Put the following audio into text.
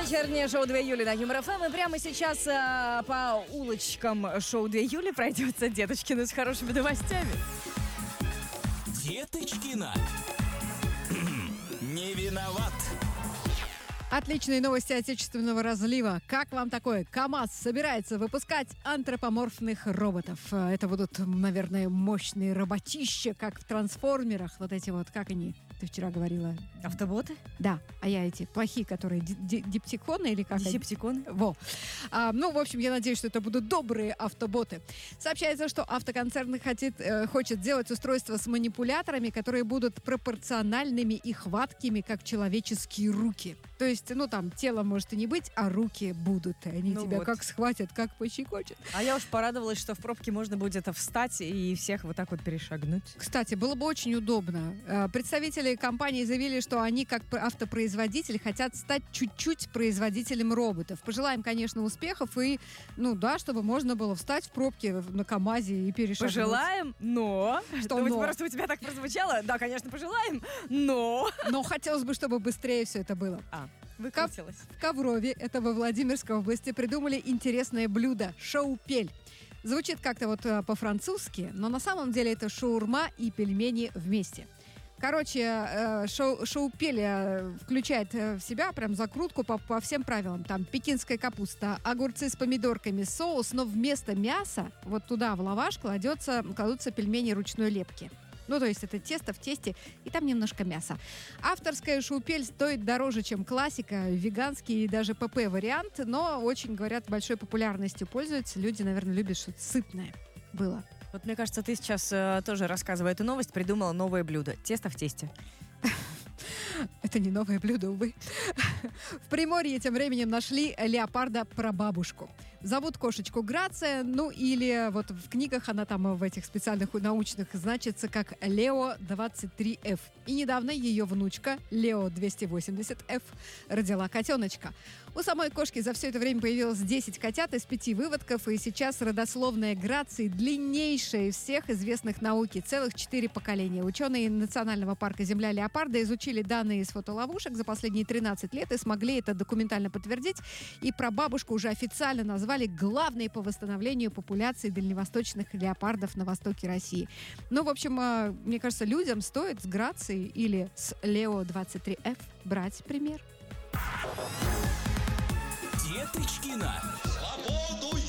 Вечернее шоу 2 июля на Юмор ФМ. И прямо сейчас по улочкам шоу 2 июля пройдется Деточкина с хорошими новостями. Деточкина. Не виноват. Отличные новости отечественного разлива. Как вам такое? КамАЗ собирается выпускать антропоморфных роботов. Это будут, наверное, мощные роботища, как в «Трансформерах». Вот эти вот, как они? Ты вчера говорила. Автоботы? Да, а я эти плохие, которые диптиконы или как они? Десептиконы? Во. В общем, я надеюсь, что это будут добрые автоботы. Сообщается, что автоконцерн хочет сделать устройства с манипуляторами, которые будут пропорциональными и хваткими, как человеческие руки. То есть, там тело может и не быть, а руки будут. И они тебя как схватят, как пощекочут. А я уж порадовалась, что в пробке можно будет встать и всех вот так вот перешагнуть. Кстати, было бы очень удобно. Представители компании заявили, что они, как автопроизводитель, хотят стать чуть-чуть производителем роботов. Пожелаем, конечно, успехов и, чтобы можно было встать в пробке на КамАЗе и перешагнуть. Пожелаем, но... Что но? Просто у тебя так прозвучало. Да, конечно, пожелаем, но... Но хотелось бы, чтобы быстрее все это было. Выкрутилась. В Коврове, это во Владимирской области, придумали интересное блюдо – шаупель. Звучит как-то вот по-французски, но на самом деле это шаурма и пельмени вместе. Короче, шаупель включает в себя прям закрутку по всем правилам. Там пекинская капуста, огурцы с помидорками, соус, но вместо мяса вот туда в лаваш кладутся пельмени ручной лепки. То есть это тесто в тесте, и там немножко мяса. Авторская шаупель стоит дороже, чем классика, веганский и даже ПП-вариант, но очень, говорят, большой популярностью пользуется. Люди, наверное, любят что-то сытное было. Вот мне кажется, ты сейчас тоже, рассказывая эту новость, придумала новое блюдо. Тесто в тесте. Это не новое блюдо, увы. В Приморье тем временем нашли леопарда-прабабушку. Зовут кошечку Грация, или вот в книгах она там в этих специальных научных значится как Лео 23F. И недавно ее внучка Лео 280F родила котеночка. У самой кошки за все это время появилось 10 котят из 5 выводков, и сейчас родословная Грации длиннейшая из всех известных науке. Целых 4 поколения. Ученые Национального парка «Земля леопарда» изучили данные из фотоловушек за последние 13 лет и смогли это документально подтвердить. И прабабушку уже официально назвали главной по восстановлению популяции дальневосточных леопардов на востоке России. В общем, мне кажется, людям стоит с Грацией или с Лео 23F брать пример. Деточкина. Свободу